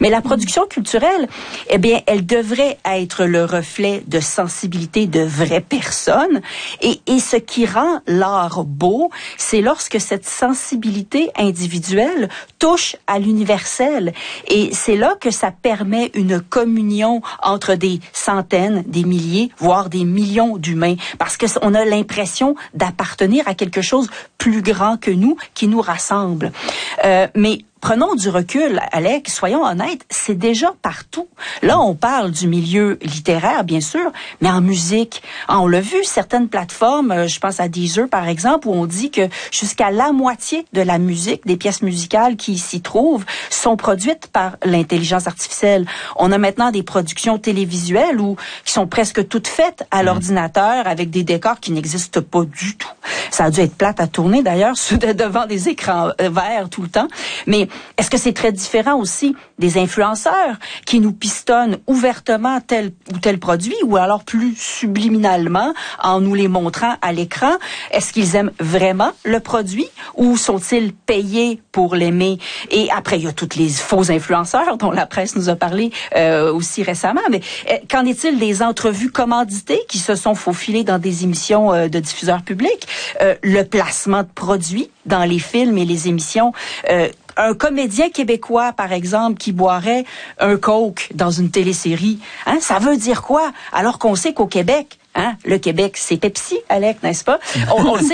Mais la production culturelle, eh bien, elle devrait être le reflet de sensibilité de vraies personnes. Et ce qui rend l'art beau, c'est lorsque cette sensibilité individuelle touche à l'universel. Et c'est là que ça permet une communion entre des centaines, des milliers, voire des millions d'humains. Parce que on a l'impression d'appartenir à quelque chose plus grand que nous, qui nous rassemble. Mais prenons du recul, Alec, soyons honnêtes, c'est déjà partout. Là, on parle du milieu littéraire, bien sûr, mais en musique. On l'a vu, certaines plateformes, je pense à Deezer, par exemple, où on dit que jusqu'à la moitié de la musique, des pièces musicales qui s'y trouvent, sont produites par l'intelligence artificielle. On a maintenant des productions télévisuelles qui sont presque toutes faites à l'ordinateur avec des décors qui n'existent pas du tout. Ça a dû être plate à tourner, d'ailleurs, devant des écrans verts tout le temps. Mais est-ce que c'est très différent aussi des influenceurs qui nous pistonnent ouvertement tel ou tel produit ou alors plus subliminalement en nous les montrant à l'écran? Est-ce qu'ils aiment vraiment le produit ou sont-ils payés pour l'aimer? Et après, il y a tous les faux influenceurs dont la presse nous a parlé aussi récemment. Mais qu'en est-il des entrevues commanditées qui se sont faufilées dans des émissions de diffuseurs publics? Le placement de produits dans les films et les émissions. Un comédien québécois, par exemple, qui boirait un Coke dans une télésérie, hein, ça veut dire quoi? Alors qu'on sait qu'au Québec, hein, le Québec, c'est Pepsi, Alec, n'est-ce pas? On le sait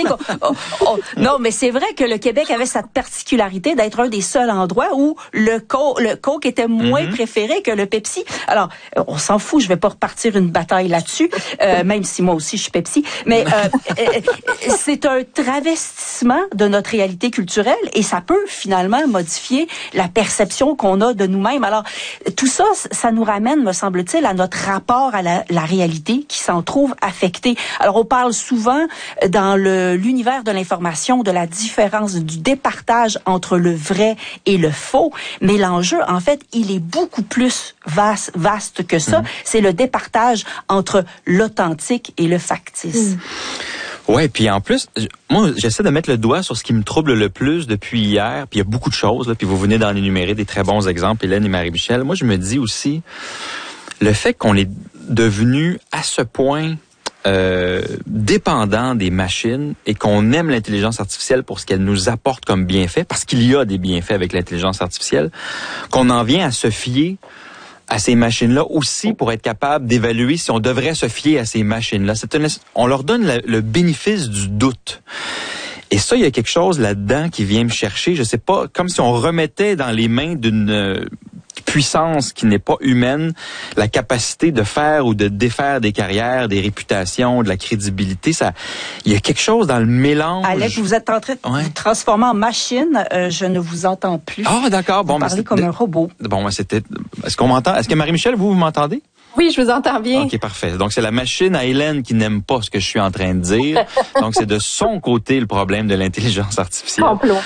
non, mais c'est vrai que le Québec avait cette particularité d'être un des seuls endroits où le Coke était moins préféré que le Pepsi. Alors, on s'en fout, je vais pas repartir une bataille là-dessus, même si moi aussi je suis Pepsi. Mais c'est un travestissement de notre réalité culturelle et ça peut finalement modifier la perception qu'on a de nous-mêmes. Alors, tout ça, ça nous ramène, me semble-t-il, à notre rapport à la réalité qui s'en trouve affecté. Alors, on parle souvent dans l'univers de l'information de la différence du départage entre le vrai et le faux, mais l'enjeu, en fait, il est beaucoup plus vaste que ça. C'est le départage entre l'authentique et le factice. Ouais, puis en plus, moi, j'essaie de mettre le doigt sur ce qui me trouble le plus depuis hier, puis il y a beaucoup de choses, là, puis vous venez d'en énumérer des très bons exemples, Hélène et Marie-Michel. Moi, je me dis aussi, le fait qu'on est devenu à ce point dépendant des machines et qu'on aime l'intelligence artificielle pour ce qu'elle nous apporte comme bienfait, parce qu'il y a des bienfaits avec l'intelligence artificielle, qu'on en vient à se fier à ces machines-là aussi pour être capable d'évaluer si on devrait se fier à ces machines-là. On leur donne le bénéfice du doute. Et ça, il y a quelque chose là-dedans qui vient me chercher. Je sais pas, comme si on remettait dans les mains d'une puissance qui n'est pas humaine la capacité de faire ou de défaire des carrières, des réputations, de la crédibilité. Il y a quelque chose dans le mélange. Alec, vous êtes en train de vous transformer en machine. Je ne vous entends plus. Ah, d'accord. Bon, vous parlez comme un robot. Bon, est-ce qu'on m'entend? Est-ce que Marie-Michel, vous m'entendez? Oui, je vous entends bien. OK, parfait. Donc, c'est la machine à Hélène qui n'aime pas ce que je suis en train de dire. Donc, c'est de son côté le problème de l'intelligence artificielle. Complot.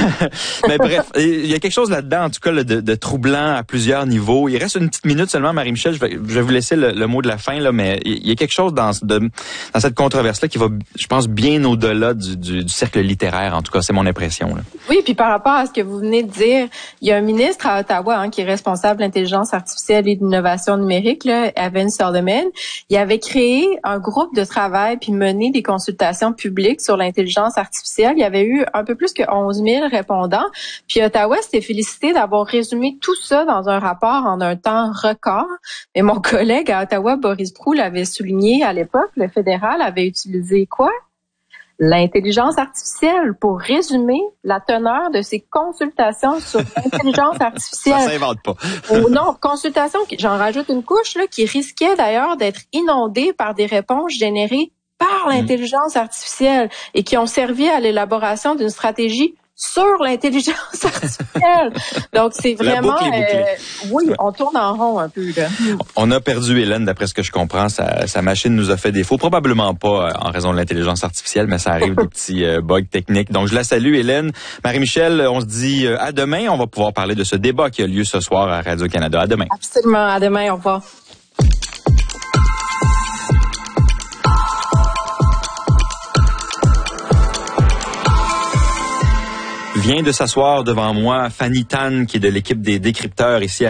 Mais bref, il y a quelque chose là-dedans, en tout cas, de troublant à plusieurs niveaux. Il reste une petite minute seulement, Marie-Michel. Je vais vous laisser le mot de la fin, là, mais il y a quelque chose dans cette controverse-là qui va, je pense, bien au-delà du cercle littéraire. En tout cas, c'est mon impression, là. Oui, puis par rapport à ce que vous venez de dire, il y a un ministre à Ottawa qui est responsable de l'intelligence artificielle et de l'innovation numérique, là, Evan Solomon. Il avait créé un groupe de travail puis mené des consultations publiques sur l'intelligence artificielle. Il y avait eu un peu plus que 11 000 répondants. Puis Ottawa s'était félicité d'avoir résumé tout ça dans un rapport en un temps record. Mais mon collègue à Ottawa, Boris Proulx, l'avait souligné à l'époque. Le fédéral avait utilisé quoi? L'intelligence artificielle pour résumer la teneur de ces consultations sur l'intelligence artificielle. Ça s'invente pas. Non, consultations, j'en rajoute une couche, là, qui risquait d'ailleurs d'être inondée par des réponses générées par l'intelligence artificielle et qui ont servi à l'élaboration d'une stratégie sur l'intelligence artificielle. Donc, c'est vraiment... oui, on tourne en rond un peu, là. On a perdu Hélène, d'après ce que je comprends. Sa machine nous a fait défaut. Probablement pas en raison de l'intelligence artificielle, mais ça arrive des petits bugs techniques. Donc, je la salue, Hélène. Marie-Michel, on se dit à demain. On va pouvoir parler de ce débat qui a lieu ce soir à Radio-Canada. À demain. Absolument. À demain. Au revoir. Vient de s'asseoir devant moi Fanny Tan, qui est de l'équipe des décrypteurs ici à